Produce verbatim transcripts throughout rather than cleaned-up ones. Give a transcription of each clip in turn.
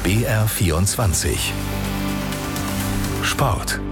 B R vierundzwanzig Sport.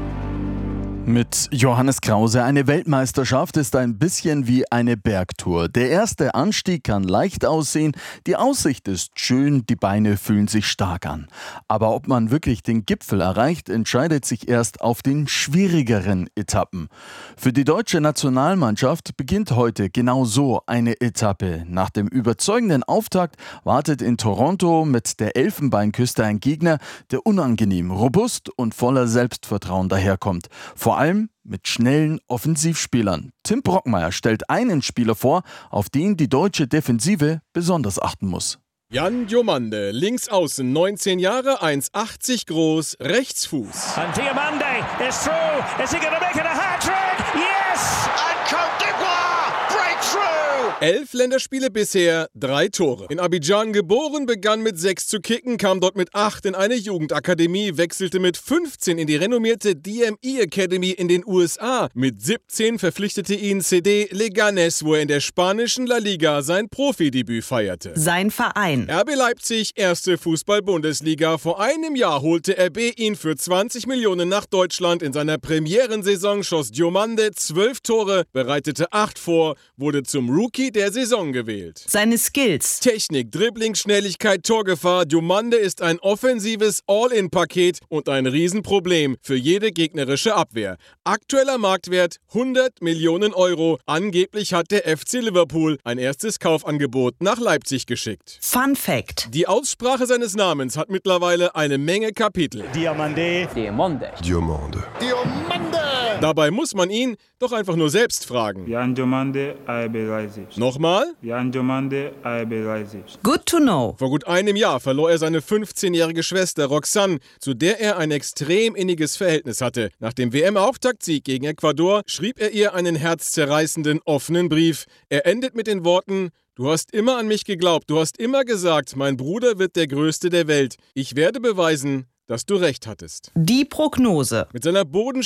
Mit Johannes Krause. Eine Weltmeisterschaft ist ein bisschen wie eine Bergtour. Der erste Anstieg kann leicht aussehen, die Aussicht ist schön, die Beine fühlen sich stark an. Aber ob man wirklich den Gipfel erreicht, entscheidet sich erst auf den schwierigeren Etappen. Für die deutsche Nationalmannschaft beginnt heute genau so eine Etappe. Nach dem überzeugenden Auftakt wartet in Toronto mit der Elfenbeinküste ein Gegner, der unangenehm, robust und voller Selbstvertrauen daherkommt. Vor allem mit schnellen Offensivspielern. Tim Brockmeier stellt einen Spieler vor, auf den die deutsche Defensive besonders achten muss. Jan Diomande, links außen, neunzehn Jahre, eins achtzig groß, Rechtsfuß. And Diomande is through. Is he going to make it a hat-trick? Yes! And Côte d'Ivoire breakthrough! Elf Länderspiele bisher, drei Tore. In Abidjan geboren, begann mit sechs zu kicken, kam dort mit acht in eine Jugendakademie, wechselte mit fünfzehn in die renommierte D M E Academy in den U S A. Mit siebzehn verpflichtete ihn C D Leganés, wo er in der spanischen La Liga sein Profidebüt feierte. Sein Verein. R B Leipzig, erste Fußball-Bundesliga. Vor einem Jahr holte R B ihn für zwanzig Millionen nach Deutschland. In seiner Premierensaison schoss Diomande zwölf Tore, bereitete acht vor, wurde zum Rookie der Saison gewählt. Seine Skills. Technik, Dribbling, Schnelligkeit, Torgefahr. Diomande ist ein offensives All-In-Paket und ein Riesenproblem für jede gegnerische Abwehr. Aktueller Marktwert hundert Millionen Euro. Angeblich hat der F C Liverpool ein erstes Kaufangebot nach Leipzig geschickt. Fun Fact. Die Aussprache seines Namens hat mittlerweile eine Menge Kapitel. Diomande. Diomande. Diomande. Diomande! Dabei muss man ihn doch einfach nur selbst fragen. Jan Diomande, R B Leipzig. Nochmal? Jan Diomande, R B Leipzig. Good to know. Vor gut einem Jahr verlor er seine fünfzehnjährige Schwester Roxanne, zu der er ein extrem inniges Verhältnis hatte. Nach dem W M-Auftaktsieg gegen Ecuador schrieb er ihr einen herzzerreißenden, offenen Brief. Er endet mit den Worten: Du hast immer an mich geglaubt, du hast immer gesagt, mein Bruder wird der Größte der Welt. Ich werde beweisen, dass du recht hattest. Die Prognose. Mit seiner bodenständigen